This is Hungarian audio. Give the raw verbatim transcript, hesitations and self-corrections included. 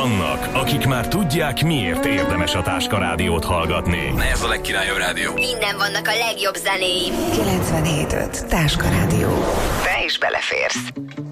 Vannak, akik már tudják, miért érdemes a Táska Rádiót hallgatni. Na ez a legkirályabb rádió. Innen vannak a legjobb zenéim. kilencvenhét öt Táska Rádió. Te is beleférsz.